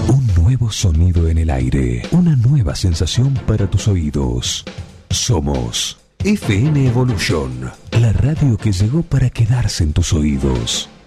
Un nuevo sonido en el aire, una nueva sensación para tus oídos. Somos FM Evolution, la radio que llegó para quedarse en tus oídos.